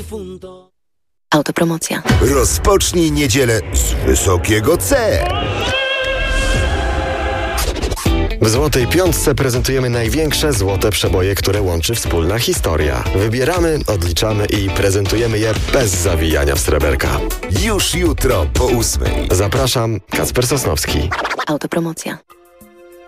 profundo. Autopromocja. Rozpocznij niedzielę z wysokiego C. W Złotej Piątce prezentujemy największe złote przeboje, które łączy wspólna historia. Wybieramy, odliczamy i prezentujemy je bez zawijania w sreberka. Już jutro po 8:00. Zapraszam, Kacper Sosnowski. Autopromocja.